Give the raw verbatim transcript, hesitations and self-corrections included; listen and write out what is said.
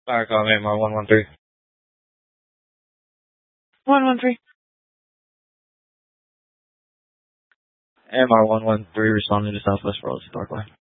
Firecom M R one one three. one one three. M R one one three responding to Southwest Royalty Parkway.